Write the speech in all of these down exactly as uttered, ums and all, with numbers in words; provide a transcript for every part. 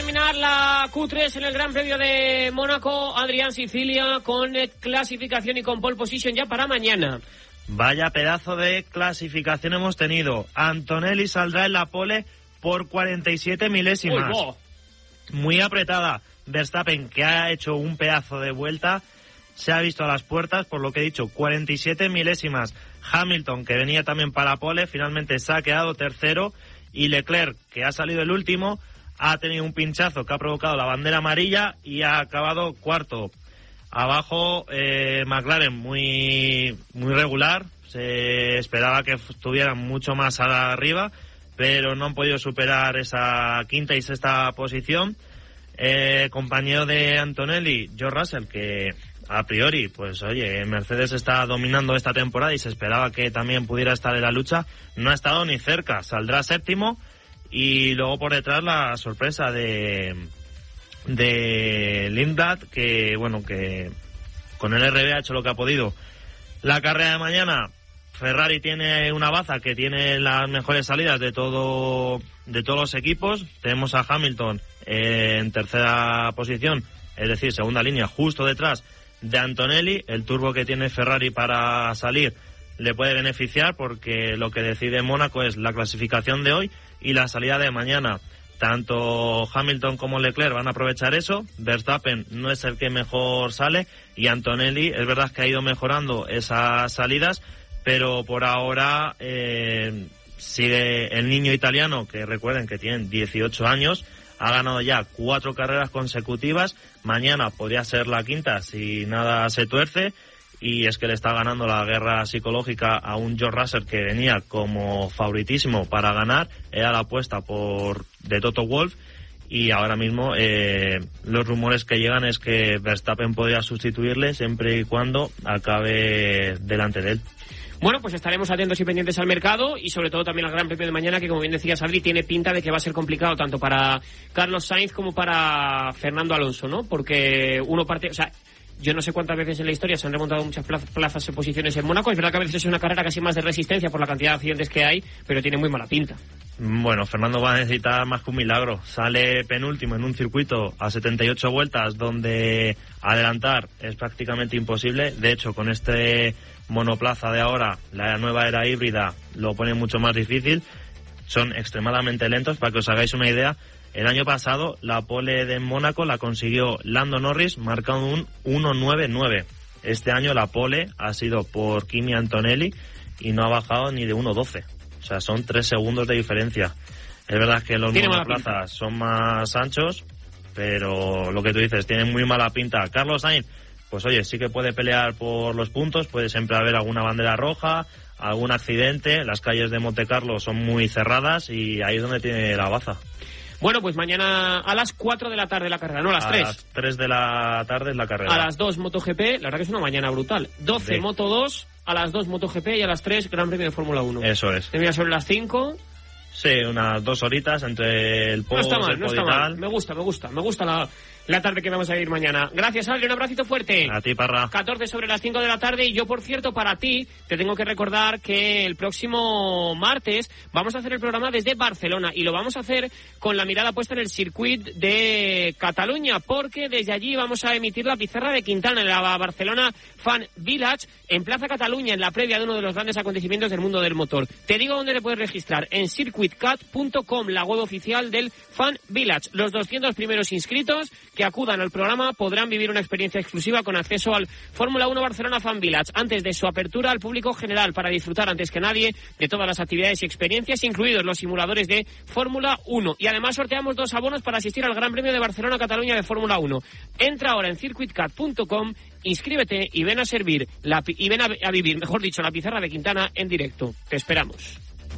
terminar la Q tres en el Gran Premio de Mónaco, Adrián Sicilia, con clasificación y con pole position ya para mañana. Vaya pedazo de clasificación hemos tenido. Antonelli saldrá en la pole por cuarenta y siete milésimas. Uy, oh. Muy apretada. Verstappen, que ha hecho un pedazo de vuelta, se ha visto a las puertas, por lo que he dicho, cuarenta y siete milésimas. Hamilton, que venía también para pole, finalmente se ha quedado tercero. Y Leclerc, que ha salido el último, ha tenido un pinchazo que ha provocado la bandera amarilla y ha acabado cuarto. Abajo, eh, McLaren muy, muy regular. Se esperaba que estuvieran mucho más arriba, pero no han podido superar esa quinta y sexta posición. Eh, compañero de Antonelli, George Russell, que a priori, pues oye, Mercedes está dominando esta temporada y se esperaba que también pudiera estar en la lucha, no ha estado ni cerca, saldrá séptimo. Y luego por detrás la sorpresa de de Lindblad, que bueno, que con el R B ha hecho lo que ha podido. La carrera de mañana, Ferrari tiene una baza que tiene las mejores salidas de todo de todos los equipos. Tenemos a Hamilton eh, en tercera posición, es decir, segunda línea, justo detrás de Antonelli. El turbo que tiene Ferrari para salir le puede beneficiar, porque lo que decide Mónaco es la clasificación de hoy y la salida de mañana. Tanto Hamilton como Leclerc van a aprovechar eso. Verstappen no es el que mejor sale y Antonelli es verdad que ha ido mejorando esas salidas, pero por ahora eh, sigue el niño italiano, que recuerden que tiene dieciocho años, ha ganado ya cuatro carreras consecutivas. Mañana podría ser la quinta si nada se tuerce. Y es que le está ganando la guerra psicológica a un George Russell que venía como favoritísimo para ganar. Era la apuesta por de Toto Wolff. Y ahora mismo eh, los rumores que llegan es que Verstappen podría sustituirle siempre y cuando acabe delante de él. Bueno, pues estaremos atentos y pendientes al mercado y sobre todo también al Gran Premio de mañana, que como bien decía Adri, tiene pinta de que va a ser complicado tanto para Carlos Sainz como para Fernando Alonso, ¿no? Porque uno parte... O sea, yo no sé cuántas veces en la historia se han remontado muchas plazas y posiciones en Mónaco. Es verdad que a veces es una carrera casi más de resistencia por la cantidad de accidentes que hay, pero tiene muy mala pinta. Bueno, Fernando va a necesitar más que un milagro. Sale penúltimo en un circuito a setenta y ocho vueltas donde adelantar es prácticamente imposible. De hecho, con este monoplaza de ahora, la nueva era híbrida, lo pone mucho más difícil. Son extremadamente lentos. Para que os hagáis una idea, el año pasado la pole de Mónaco la consiguió Lando Norris marcando un uno nueve nueve. Este año la pole ha sido por Kimi Antonelli y no ha bajado ni de uno doce. O sea, son tres segundos de diferencia. Es verdad que los monoplazas son más anchos, pero lo que tú dices, tienen muy mala pinta. Carlos Sainz, pues oye, sí que puede pelear por los puntos, puede siempre haber alguna bandera roja, algún accidente. Las calles de Montecarlo son muy cerradas y ahí es donde tiene la baza. Bueno, pues mañana a las cuatro de la tarde la carrera, no a las tres. A las tres de la tarde es la carrera. A las dos MotoGP, la verdad que es una mañana brutal. doce sí. Moto dos, a las dos MotoGP y a las tres Gran Premio de Fórmula uno. Eso es. Termina sobre las cinco. Sí, unas dos horitas entre el post, no está mal, el no está mal. Me gusta, me gusta, me gusta la, la tarde que vamos a ir mañana. Gracias, Adri, un abracito fuerte. A ti, Parra. catorce sobre las cinco de la tarde. Y yo, por cierto, para ti, te tengo que recordar que el próximo martes vamos a hacer el programa desde Barcelona y lo vamos a hacer con la mirada puesta en el circuit de Cataluña, porque desde allí vamos a emitir la pizarra de Quintana en la Barcelona Fan Village, en Plaza Cataluña, en la previa de uno de los grandes acontecimientos del mundo del motor. Te digo dónde te puedes registrar: en circuit cat punto com, la web oficial del Fan Village. Los doscientos primeros inscritos que acudan al programa podrán vivir una experiencia exclusiva con acceso al Fórmula uno Barcelona Fan Village antes de su apertura al público general, para disfrutar antes que nadie de todas las actividades y experiencias, incluidos los simuladores de Fórmula uno. Y además sorteamos dos abonos para asistir al Gran Premio de Barcelona-Cataluña de Fórmula uno. Entra ahora en circuit cat punto com, inscríbete y ven a servir la, y ven a, a vivir, mejor dicho, la pizarra de Quintana en directo. Te esperamos.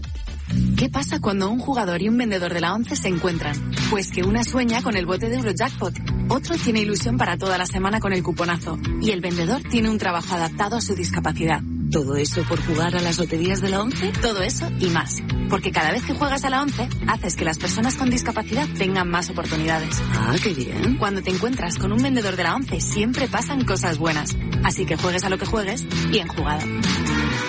¿Qué pasa cuando un jugador y un vendedor de la ONCE se encuentran? Pues que una sueña con el bote de Eurojackpot, otro tiene ilusión para toda la semana con el cuponazo y el vendedor tiene un trabajo adaptado a su discapacidad. ¿Todo eso por jugar a las loterías de la ONCE? Todo eso y más. Porque cada vez que juegas a la ONCE, haces que las personas con discapacidad tengan más oportunidades. Ah, qué bien. Cuando te encuentras con un vendedor de la ONCE, siempre pasan cosas buenas. Así que juegues a lo que juegues, bien jugado.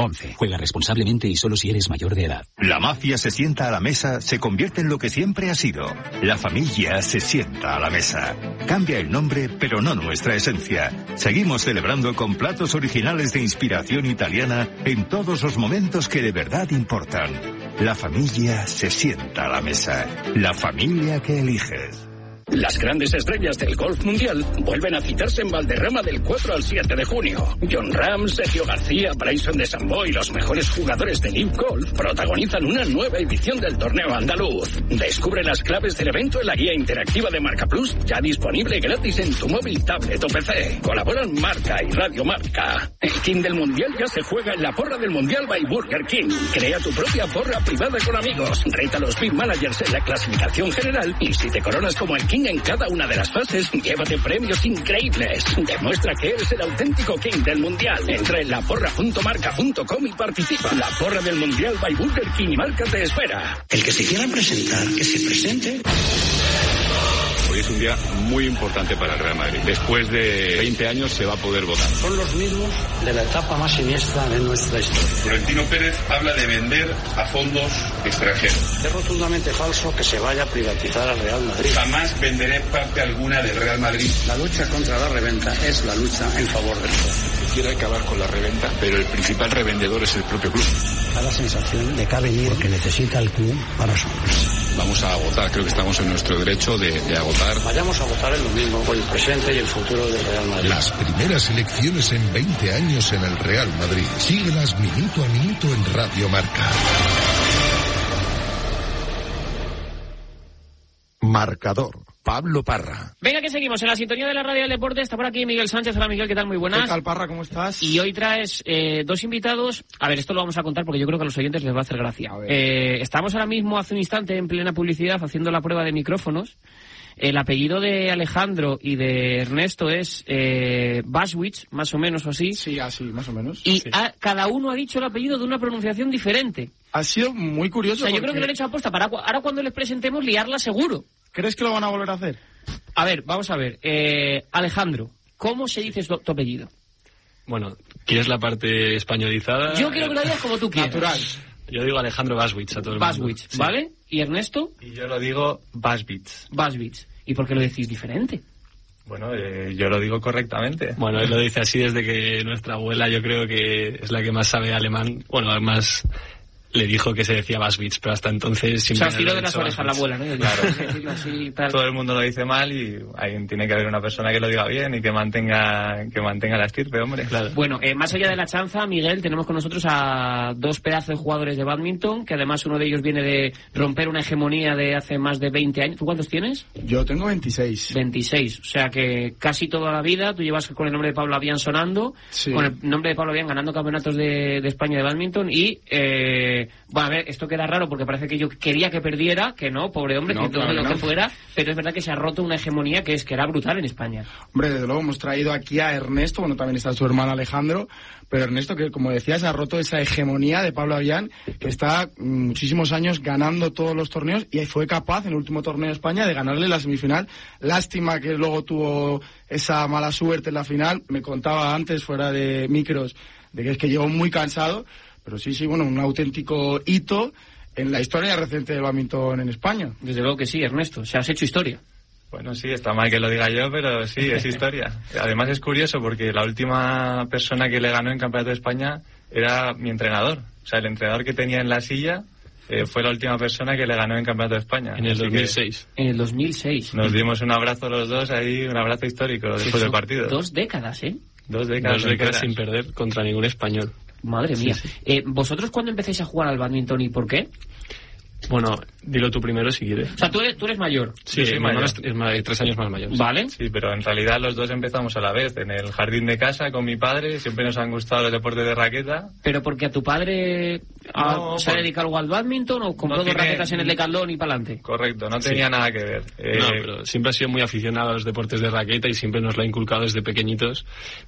once. Juega responsablemente y solo si eres mayor de edad. La mafia se sienta a la mesa, se convierte en lo que siempre ha sido. La familia se sienta a la mesa. Cambia el nombre, pero no nuestra esencia. Seguimos celebrando con platos originales de inspiración italiana en todos los momentos que de verdad importan. La familia se sienta a la mesa. La familia que eliges. Las grandes estrellas del golf mundial vuelven a citarse en Valderrama del cuatro al siete de junio. Jon Rahm, Sergio García, Bryson DeChambeau y los mejores jugadores de Live Golf protagonizan una nueva edición del torneo andaluz. Descubre las claves del evento en la guía interactiva de Marca Plus, ya disponible gratis en tu móvil, tablet o P C. Colaboran Marca y Radio Marca. El King del Mundial ya se juega en la porra del Mundial by Burger King. Crea tu propia porra privada con amigos. Reta a los Big Managers en la clasificación general y si te coronas como el King en cada una de las fases, llévate premios increíbles. Demuestra que eres el auténtico King del Mundial. Entra en la porra punto marca punto com y participa. La porra del Mundial by Burger King y Marca te espera. El que se quiera presentar, que se presente. Hoy es un día muy importante para el Real Madrid. Después de veinte años se va a poder votar. Son los mismos de la etapa más siniestra de nuestra historia. Florentino Pérez habla de vender a fondos extranjeros. Es rotundamente falso que se vaya a privatizar al Real Madrid. Jamás venderé parte alguna del Real Madrid. La lucha contra la reventa es la lucha en favor del club. Quiere acabar con la reventa, pero el principal revendedor es el propio club. Da la sensación de que ha venido porque necesita el club para su empresa. Vamos a votar, creo que estamos en nuestro derecho de, de agotar. Vayamos a votar el domingo por el presente y el futuro del Real Madrid. Las primeras elecciones en veinte años en el Real Madrid. Síguelas minuto a minuto en Radio Marca. Marcador. Pablo Parra. Venga, que seguimos en la sintonía de la Radio del Deporte. Está por aquí Miguel Sánchez. Hola, Miguel, ¿qué tal? Muy buenas. ¿Qué tal, Parra? ¿Cómo estás? Y hoy traes eh, dos invitados. A ver, esto lo vamos a contar porque yo creo que a los oyentes les va a hacer gracia. A eh, estamos ahora mismo, hace un instante, en plena publicidad, haciendo la prueba de micrófonos. El apellido de Alejandro y de Ernesto es eh, Bashwitz, más o menos o así. Sí, así, más o menos. Y sí. a, cada uno ha dicho el apellido de una pronunciación diferente. Ha sido muy curioso. O sea, yo porque... creo que lo han hecho aposta para ahora cuando les presentemos liarla seguro. ¿Crees que lo van a volver a hacer? A ver, vamos a ver. Eh, Alejandro, ¿cómo se dice tu, tu apellido? Bueno, ¿quieres la parte españolizada? Yo quiero que lo digas como tú quieras. Natural. Yo digo Alejandro Bashwitz a todo el Bashwitz, mundo. ¿vale? Sí. ¿Y Ernesto? Y yo lo digo Bashwitz. Bashwitz. ¿Y por qué lo decís diferente? Bueno, eh, yo lo digo correctamente. Bueno, él lo dice así desde que nuestra abuela, yo creo que es la que más sabe alemán. Bueno, además le dijo que se decía Bashwitz, pero hasta entonces siempre... O sea, tiro de las orejas la abuela, ¿no? Claro. Así, tal. Todo el mundo lo dice mal y ahí tiene que haber una persona que lo diga bien y que mantenga que mantenga la estirpe, hombre. Claro. Bueno, eh, más allá de la chanza, Miguel, tenemos con nosotros a dos pedazos de jugadores de bádminton, que además uno de ellos viene de romper una hegemonía de hace más de veinte años. ¿Tú cuántos tienes? Yo tengo veintiséis. veintiséis, o sea que casi toda la vida tú llevas con el nombre de Pablo Avián sonando, sí. Con el nombre de Pablo Avián ganando campeonatos de, de España de bádminton y, eh, bueno, a ver, esto queda raro porque parece que yo quería que perdiera, que no, pobre hombre, no, que todo claro lo que que no. fuera, pero es verdad que se ha roto una hegemonía que es que era brutal en España. Hombre, desde luego hemos traído aquí a Ernesto, bueno, también está su hermano Alejandro, pero Ernesto, que como decías, ha roto esa hegemonía de Pablo Avián, que está muchísimos años ganando todos los torneos y fue capaz en el último torneo de España de ganarle la semifinal. Lástima que luego tuvo esa mala suerte en la final. Me contaba antes, fuera de micros, de que es que llegó muy cansado, pero sí, sí, bueno, un auténtico hito en la historia reciente del bádminton en España. Desde luego que sí, Ernesto, o sea, has hecho historia. Bueno, sí, está mal que lo diga yo, pero sí, es historia. Además es curioso porque la última persona que le ganó en Campeonato de España era mi entrenador. O sea, el entrenador que tenía en la silla eh, fue la última persona que le ganó en Campeonato de España. En el Así dos mil seis. En el dos mil seis. Nos dimos un abrazo los dos ahí, un abrazo histórico después del partido. Dos décadas, ¿eh? Dos décadas, Dos décadas sin perder contra ningún español. Madre mía. Sí, sí. Eh, ¿Vosotros cuándo empezáis a jugar al bádminton y por qué? Bueno, dilo tú primero si quieres. O sea, tú eres, tú eres mayor. Sí, sí, mi hermano es, es más, tres años más mayor. Vale. Sí, pero en realidad los dos empezamos a la vez, en el jardín de casa con mi padre. Siempre nos han gustado los deportes de raqueta. ¿Pero porque a tu padre a, no, se ha por... dedicado algo al bádminton o compró no dos tiene... raquetas en el Decathlon y para adelante? Correcto, no tenía sí. nada que ver. Eh... No, pero siempre ha sido muy aficionado a los deportes de raqueta y siempre nos lo ha inculcado desde pequeñitos,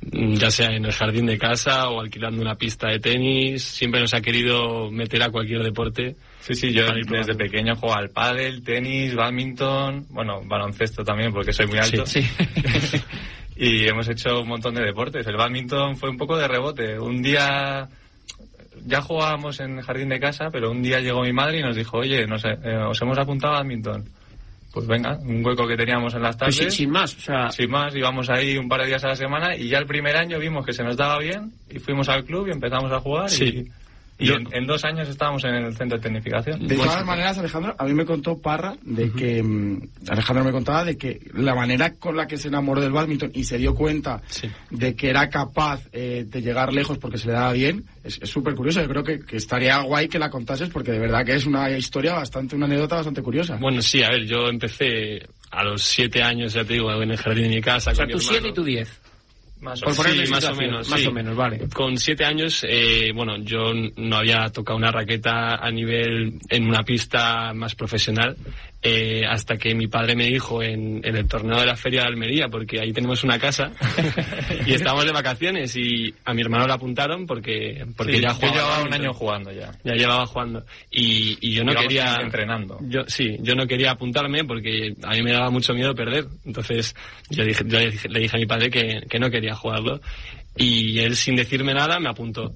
ya sea en el jardín de casa o alquilando una pista de tenis. Siempre nos ha querido meter a cualquier deporte. Sí, sí, yo desde pequeño juego al pádel, tenis, bádminton, bueno, baloncesto también porque soy muy alto. Sí, sí. Y hemos hecho un montón de deportes. El bádminton fue un poco de rebote. Un día ya jugábamos en el jardín de casa, pero un día llegó mi madre y nos dijo, oye, no sé, eh, os hemos apuntado a badminton. Pues venga, un hueco que teníamos en las tardes. Pues sin, sin más, o sea... Sin más, íbamos ahí un par de días a la semana y ya el primer año vimos que se nos daba bien y fuimos al club y empezamos a jugar sí. y... Y Yo, en, en dos años estábamos en el centro de tecnificación. De todas maneras, Alejandro, a mí me contó Parra de uh-huh. que... Um, Alejandro me contaba de que la manera con la que se enamoró del bádminton y se dio cuenta sí. de que era capaz eh, de llegar lejos porque se le daba bien, es súper curioso. Yo creo que, que estaría guay que la contases porque de verdad que es una historia bastante, una anécdota bastante curiosa. Bueno, sí, a ver, yo empecé a los siete años, ya te digo, en el jardín de mi casa. O sea, tú siete y tú diez. Más o, sí, más o menos, más sí. o menos, vale. Con siete años, eh, bueno, yo no había tocado una raqueta a nivel en una pista más profesional, eh, hasta que mi padre me dijo en, en el torneo de la Feria de Almería, porque ahí tenemos una casa y estábamos de vacaciones y a mi hermano lo apuntaron porque porque sí, ya jugaba. Yo llevaba un año jugando ya. Ya llevaba jugando y, y yo no Llevamos quería entrenando. Yo sí, yo no quería apuntarme porque a mí me daba mucho miedo perder. Entonces yo, dije, yo le, dije, le dije a mi padre que, que no quería jugarlo y él sin decirme nada me apuntó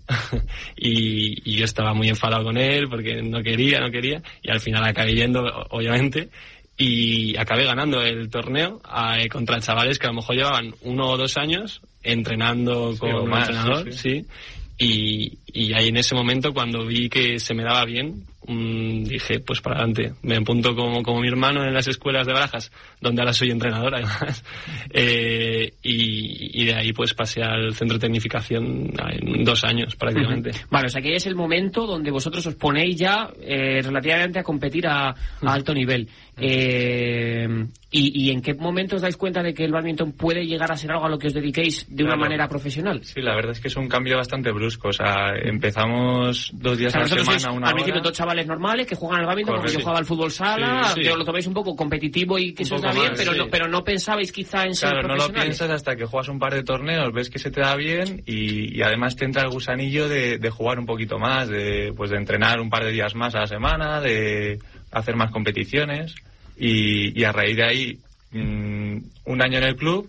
y, y yo estaba muy enfadado con él porque no quería, no quería y al final acabé yendo, obviamente, y acabé ganando el torneo eh, contra chavales que a lo mejor llevaban uno o dos años entrenando sí, con un más, entrenador, sí, sí. sí. Y, y ahí en ese momento cuando vi que se me daba bien, um, dije pues para adelante, me apunto como, como mi hermano en las escuelas de Barajas, donde ahora soy entrenador además, eh, y, y de ahí pues pasé al centro de tecnificación en dos años prácticamente. Uh-huh. Vale, o sea que es el momento donde vosotros os ponéis ya eh, relativamente a competir a, a uh-huh. alto nivel. Eh, y, ¿Y en qué momento os dais cuenta de que el bádminton puede llegar a ser algo a lo que os dediquéis de una claro. manera profesional? Sí, la verdad es que es un cambio bastante brusco. O sea, empezamos dos días o sea, a la semana, una al principio hora. dos chavales normales que juegan al bádminton, porque yo jugaba al fútbol sala, sí, sí. Yo lo tomáis un poco competitivo y que se os da bien, más, pero, sí. no, pero no pensabais quizá en ser claro, profesionales. No lo piensas hasta que juegas un par de torneos, ves que se te da bien y, y además te entra el gusanillo de, de jugar un poquito más, de, pues de entrenar un par de días más a la semana, de hacer más competiciones. Y, y a raíz de ahí, mmm, un año en el club,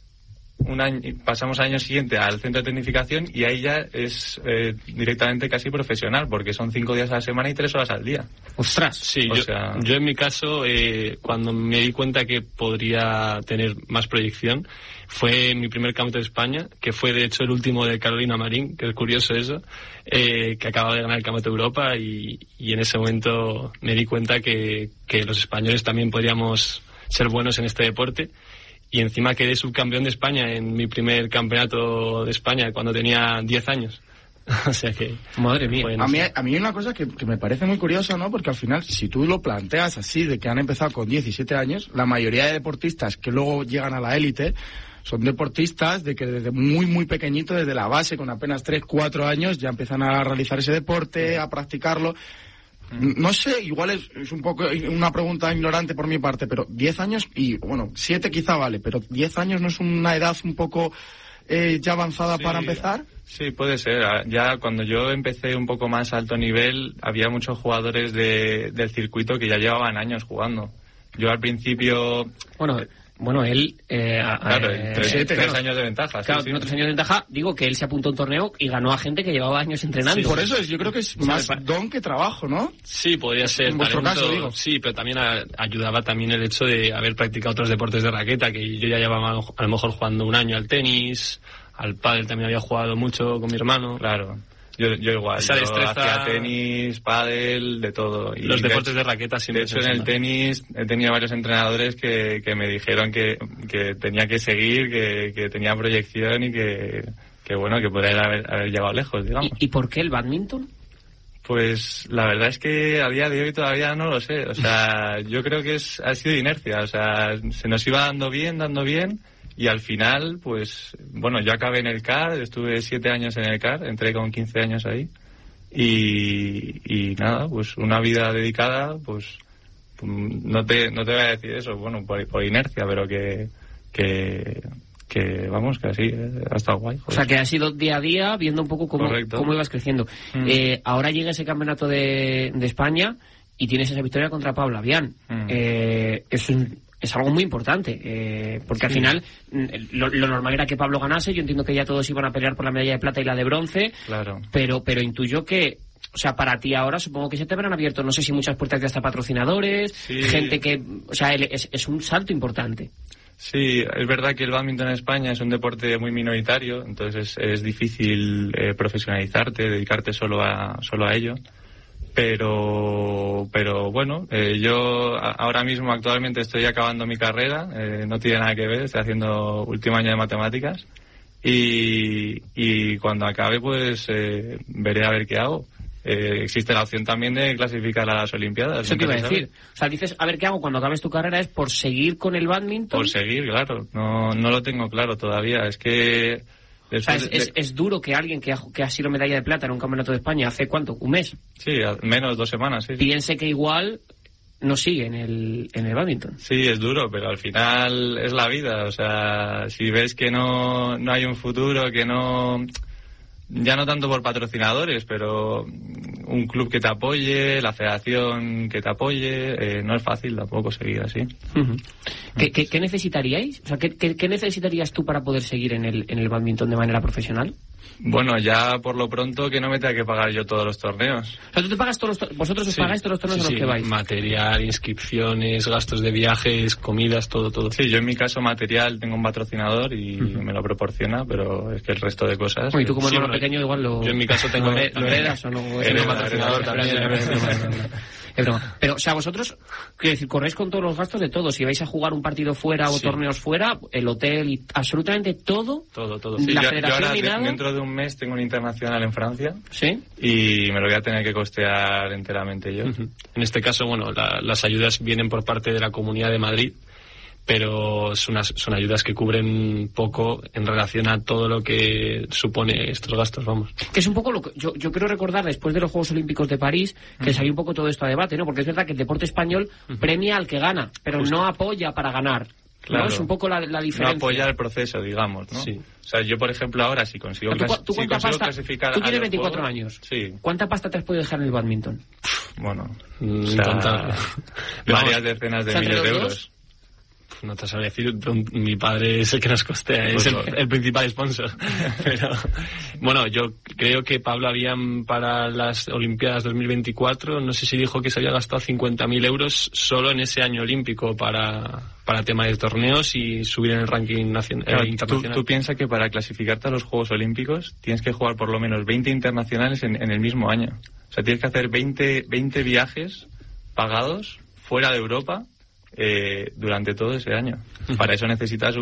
un año, pasamos al año siguiente al centro de tecnificación y ahí ya es eh, directamente casi profesional, porque son cinco días a la semana y tres horas al día. ¡Ostras! Sí, o yo, sea... yo en mi caso, eh, cuando me di cuenta que podría tener más proyección, fue en mi primer campeonato de España, que fue de hecho el último de Carolina Marín, que es curioso eso, eh, que acaba de ganar el campeonato de Europa y, y en ese momento me di cuenta que, que los españoles también podríamos ser buenos en este deporte. Y encima quedé subcampeón de España en mi primer campeonato de España cuando tenía diez años. O sea que... Madre mía. A mí, a mí hay una cosa que, que me parece muy curiosa, ¿no? Porque al final, si tú lo planteas así, de que han empezado con diecisiete años, la mayoría de deportistas que luego llegan a la élite son deportistas de que desde muy, muy pequeñito, desde la base, con apenas tres, cuatro años, ya empiezan a realizar ese deporte, a practicarlo. No sé, igual es, es un poco una pregunta ignorante por mi parte, pero diez años y, bueno, siete quizá vale, pero diez años no es una edad un poco eh, ya avanzada sí, para empezar. Sí, puede ser. Ya cuando yo empecé un poco más alto nivel, había muchos jugadores de, del circuito que ya llevaban años jugando. Yo al principio... Bueno... Bueno, él... Eh, claro, eh, tres, sí, tres claro, años de ventaja. Claro, sí, tiene sí. tres años de ventaja. Digo que él se apuntó a un torneo y ganó a gente que llevaba años entrenando. Sí, por eso es, yo creo que es más don que trabajo, ¿no? Sí, podría ser. En vuestro talento, caso, digo. Sí, pero también a, ayudaba también el hecho de haber practicado otros deportes de raqueta, que yo ya llevaba a lo mejor jugando un año al tenis, al pádel también había jugado mucho con mi hermano. Claro. Yo, yo igual, Esa yo destreza... hacía tenis, pádel, de todo. Y los de deportes hecho, de raqueta siempre. De hecho, en el tenis he tenido varios entrenadores que, que me dijeron que, que tenía que seguir, que, que tenía proyección y que, que bueno, que podría haber, haber llegado lejos, digamos. ¿Y, ¿Y por qué el bádminton? Pues la verdad es que a día de hoy todavía no lo sé. O sea, yo creo que es, ha sido inercia. O sea, se nos iba dando bien, dando bien. Y al final, pues, bueno, yo acabé en el C A R, estuve siete años en el C A R, entré con quince años ahí. Y, y nada, pues una vida dedicada, pues, no te, no te voy a decir eso, bueno, por, por inercia, pero que, que, que vamos, que así, ha estado guay. Joder. O sea, que ha sido día a día, viendo un poco cómo, cómo ibas creciendo. Mm. Eh, ahora llega ese campeonato de, de España y tienes esa victoria contra Pablo Avián. Mm. Eh, es un... es algo muy importante, eh, porque sí. al final lo, lo normal era que Pablo ganase. Yo entiendo que ya todos iban a pelear por la medalla de plata y la de bronce, claro. pero pero intuyo que, o sea, para ti ahora supongo que se te habrán abierto, no sé si muchas puertas de hasta patrocinadores, sí. gente que, o sea, es, es un salto importante. Sí, es verdad que el bádminton en España es un deporte muy minoritario, entonces es, es difícil eh, profesionalizarte, dedicarte solo a solo a ello. Pero, pero bueno, eh, yo ahora mismo actualmente estoy acabando mi carrera, eh, no tiene nada que ver, estoy haciendo último año de matemáticas y, y cuando acabe pues eh, veré a ver qué hago. Eh, existe la opción también de clasificar a las Olimpiadas. Eso te iba a decir. O sea, dices, a ver qué hago cuando acabes tu carrera, ¿es por seguir con el bádminton? Por seguir, claro. No, no lo tengo claro todavía. Es que... O sea, es, es, es duro que alguien que ha, que ha sido medalla de plata en un campeonato de España hace ¿cuánto? ¿Un mes? Sí, menos dos semanas, sí. Piense que igual no sigue en el, en el bádminton. Sí, es duro, pero al final es la vida. O sea, si ves que no, no hay un futuro, que no... Ya no tanto por patrocinadores, pero un club que te apoye, la federación que te apoye, eh, no es fácil tampoco seguir así. Uh-huh. ¿Qué, qué, ¿Qué necesitaríais? O sea, ¿qué, qué, ¿qué necesitarías tú para poder seguir en el, en el bádminton de manera profesional? Bueno, ya por lo pronto que no me tenga que pagar yo todos los torneos. O sea, tú te pagas todos los to- vosotros os sí, pagáis todos los torneos sí, a los sí, que vais. Material, inscripciones, gastos de viajes, comidas, todo, todo. Sí, yo en mi caso material tengo un patrocinador y uh-huh. me lo proporciona, pero es que el resto de cosas... Bueno, y tú como sí, hermano bueno, pequeño igual lo... Yo en mi caso tengo... ¿Lo, ¿lo heredas o no? Tengo patrocinador también. Es broma. Pero, o sea, vosotros, quiero decir, corréis con todos los gastos de todo. Si vais a jugar un partido fuera o sí. torneos fuera, el hotel y absolutamente todo. Todo, todo. Sí, la yo, federación yo ahora, ni de, nada. Dentro de un mes tengo un internacional en Francia. Sí. Y me lo voy a tener que costear enteramente yo. Uh-huh. En este caso, bueno, la, las ayudas vienen por parte de la Comunidad de Madrid, pero son, unas, son ayudas que cubren poco en relación a todo lo que supone estos gastos, vamos. Que es un poco lo que yo, yo quiero recordar después de los Juegos Olímpicos de París, que uh-huh. salió un poco todo esto a debate, ¿no? Porque es verdad que el deporte español uh-huh. premia al que gana, pero Justo. no apoya para ganar. Claro. ¿No? Es un poco la, la diferencia. No apoya el proceso, digamos, ¿no? Sí. O sea, yo, por ejemplo, ahora si consigo, ¿Tú, clas- tú si consigo pasta, clasificar tú tienes a los veinticuatro juegos, años. Sí. ¿Cuánta pasta te has podido dejar en el bádminton? Bueno, mm, o sea, contable. varias decenas de o sea, miles de euros. Dos, no te sabría decir, mi padre es el que nos costea, es el, el principal sponsor. Pero, bueno, yo creo que Pablo Avián para las Olimpiadas dos mil veinticuatro, no sé si dijo que se había gastado cincuenta mil euros solo en ese año olímpico para, para tema de torneos y subir en el ranking nacional, claro, eh, internacional. Tú, tú piensas que para clasificarte a los Juegos Olímpicos tienes que jugar por lo menos veinte internacionales en, en el mismo año. O sea, tienes que hacer veinte, veinte viajes pagados fuera de Europa Eh, durante todo ese año. Uh-huh. Para eso necesitas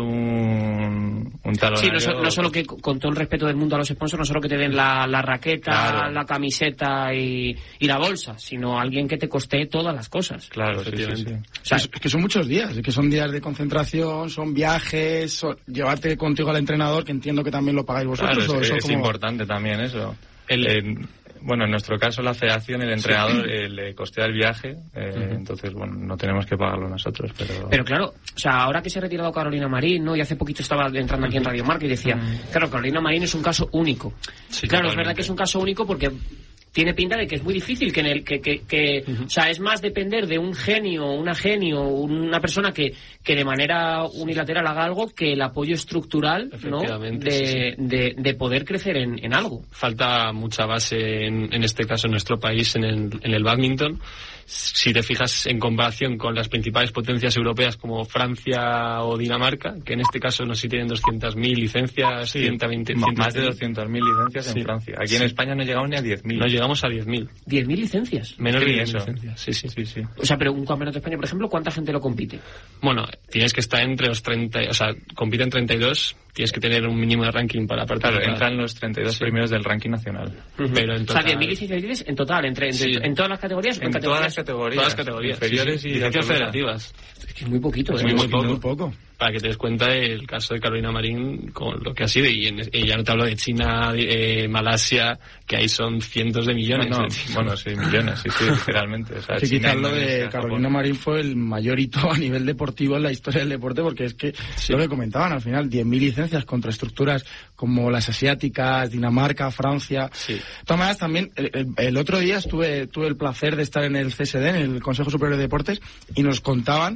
un, un talonario. Sí, no, so, no solo que, con todo el respeto del mundo a los sponsors, no solo que te den la, la raqueta, claro. la camiseta y, y la bolsa, sino alguien que te costee todas las cosas. Claro, efectivamente. Sí, sí, sí. O sea, es que son muchos días, que son días de concentración, son viajes, son, llevarte contigo al entrenador, que entiendo que también lo pagáis vosotros. Claro, es, o es como... importante también eso. El... Eh, Bueno, en nuestro caso la federación, el entrenador, sí. eh, le costea el viaje, eh, uh-huh. entonces, bueno, no tenemos que pagarlo nosotros, pero... Pero claro, o sea, ahora que se ha retirado Carolina Marín, ¿no? Y hace poquito estaba entrando aquí en Radio Marca y decía, uh-huh. claro, Carolina Marín es un caso único. Sí, claro, totalmente. Es verdad que es un caso único porque tiene pinta de que es muy difícil que en el que, que, que uh-huh. o sea, es más depender de un genio, una genio, una persona que, que de manera unilateral haga algo que el apoyo estructural, ¿no? De, sí, sí. de, de poder crecer en, en algo. Falta mucha base en, en este caso en nuestro país en el, en el bádminton. Si te fijas en comparación con las principales potencias europeas como Francia o Dinamarca, que en este caso no sé si tienen doscientas mil licencias, sí, ciento veinte, más de doscientas mil licencias sí. en Francia. Aquí sí. en España no llegamos ni a diez mil. No llegamos a diez mil. ¿diez mil licencias? Menos de diez mil licencias. Sí, sí, sí, sí. O sea, pero un campeonato de España, por ejemplo, ¿cuánta gente lo compite? Bueno, tienes que estar entre los treinta, o sea, compiten treinta y dos, tienes que tener un mínimo de ranking para participar. Claro, entran los treinta y dos sí. primeros del ranking nacional. Uh-huh. Pero en total... O sea, diez mil licencias en total, entre, entre, sí. en todas las categorías. En, en categorías? todas las categorías. Todas las categorías. Inferiores sí, sí. y licencias federativas. Es que es muy poquito, es ¿eh? muy, muy, poco. muy poco. Para que te des cuenta del caso de Carolina Marín con lo que ha sido. Y, en, y ya no te hablo de China, de, eh, Malasia, que ahí son cientos de millones. No, no, bueno, sí, millones, sí, sí, literalmente. O sea, que China, quizás lo de Carolina Japón. Marín fue el mayor hito a nivel deportivo en la historia del deporte, porque es que sí. lo que comentaban, al final, diez mil licencias contra estructuras como las asiáticas, Dinamarca, Francia. Sí. De todas maneras, también, el, el, el otro día estuve tuve el placer de estar en el C S D, en el Consejo Superior de Deportes, y nos contaban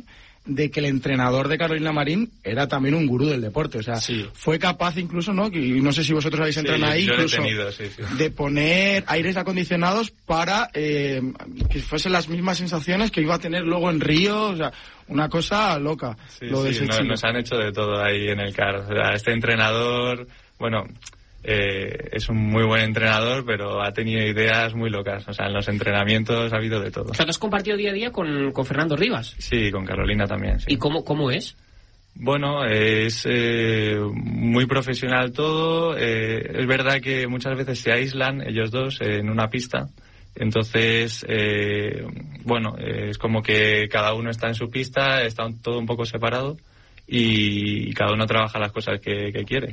de que el entrenador de Carolina Marín era también un gurú del deporte. O sea, sí. fue capaz incluso, ¿no? Y no sé si vosotros habéis entrenado sí, ahí, yo incluso lo he tenido, sí, sí. de poner aires acondicionados para eh, que fuesen las mismas sensaciones que iba a tener luego en Río. O sea, una cosa loca. Sí, lo de sí, ese no, chico. nos han hecho de todo ahí en el C A R. O sea, este entrenador, bueno... Eh, es un muy buen entrenador, pero ha tenido ideas muy locas. O sea, en los entrenamientos ha habido de todo. O sea, ¿te has compartido día a día con, con Fernando Rivas? Sí, con Carolina también, sí. ¿Y cómo, cómo es? Bueno, es eh, muy profesional todo. Eh, es verdad que muchas veces se aíslan ellos dos eh, en una pista. Entonces, eh, bueno, eh, es como que cada uno está en su pista, está todo un poco separado y, y cada uno trabaja las cosas que, que quiere.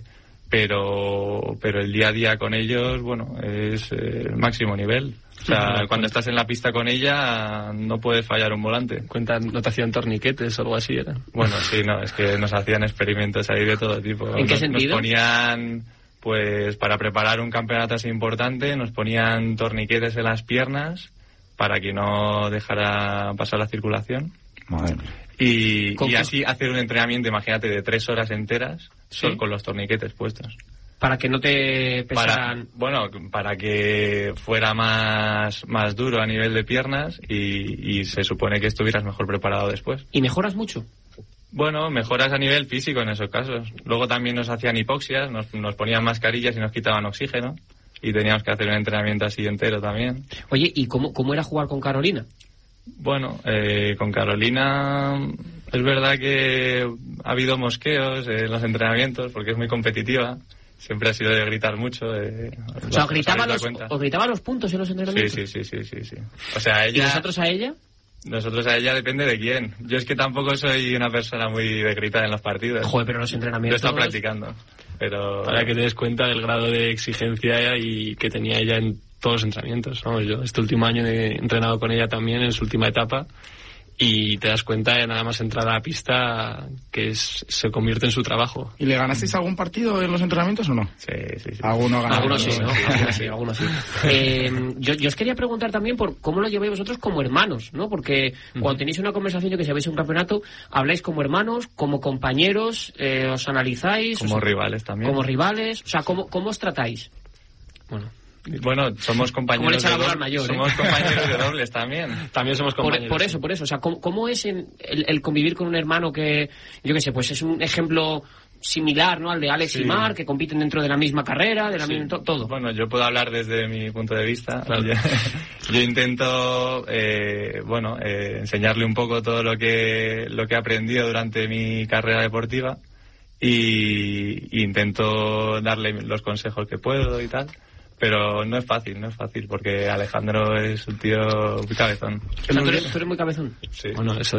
Pero pero el día a día con ellos, bueno, es eh, el máximo nivel. O sea, cuando estás en la pista con ella, no puedes fallar un volante. Cuentan, no te hacían torniquetes o algo así, ¿era? Bueno, sí, no, es que nos hacían experimentos ahí de todo tipo. ¿En qué nos, sentido? Nos ponían, pues, para preparar un campeonato así importante, nos ponían torniquetes en las piernas para que no dejara pasar la circulación. Madre. Y, y así hacer un entrenamiento, imagínate, de tres horas enteras, ¿Sí? solo con los torniquetes puestos. Para que no te pesaran... Para, bueno, para que fuera más, más duro a nivel de piernas y, y se supone que estuvieras mejor preparado después. ¿Y mejoras mucho? Bueno, mejoras a nivel físico en esos casos. Luego también nos hacían hipoxias, nos, nos ponían mascarillas y nos quitaban oxígeno. Y teníamos que hacer un entrenamiento así entero también. Oye, ¿y cómo, cómo era jugar con Carolina? Bueno, eh, con Carolina es verdad que ha habido mosqueos en los entrenamientos porque es muy competitiva. Siempre ha sido de gritar mucho. Eh, o sea, ¿os gritaba, los, ¿os gritaba los puntos en los entrenamientos? Sí, sí, sí, sí, sí, sí. O sea, ella... ¿Y vosotros a ella? Nosotros a ella depende de quién. Yo es que tampoco soy una persona muy de gritar en los partidos. Joder, pero los entrenamientos... Yo he estado practicando, pero... Para que te des cuenta del grado de exigencia y que tenía ella en todos los entrenamientos. Vamos, yo este último año he entrenado con ella también en su última etapa y te das cuenta de nada más entrar a la pista que es, se convierte en su trabajo. ¿Y le ganasteis algún partido en los entrenamientos o no? Sí, sí, sí. Alguno ganó. Algunos sí, ¿no? Algunos sí, algunos sí. Eh, yo, yo os quería preguntar también por cómo lo lleváis vosotros como hermanos, ¿no? Porque uh-huh. cuando tenéis una conversación, yo que sabéis un campeonato, habláis como hermanos, como compañeros, eh, os analizáis... Como os, rivales también. Como rivales, o sea, ¿cómo, cómo os tratáis? Bueno... Bueno, somos compañeros de dobles, mayor, ¿eh? Somos compañeros de dobles también. También somos compañeros. Por, por eso, por eso. O sea, ¿cómo, cómo es en el, el convivir con un hermano que, yo qué sé, pues es un ejemplo similar, ¿no? Al de Alex sí. y Marc, que compiten dentro de la misma carrera, de la sí. misma, todo. Bueno, yo puedo hablar desde mi punto de vista. Claro. Yo, yo intento, eh, bueno, eh, enseñarle un poco todo lo que lo que he aprendido durante mi carrera deportiva y, y intento darle los consejos que puedo y tal. Pero no es fácil, no es fácil, porque Alejandro es un tío muy cabezón. O sea, ¿tú, eres, ¿Tú eres muy cabezón? Sí. Bueno, eso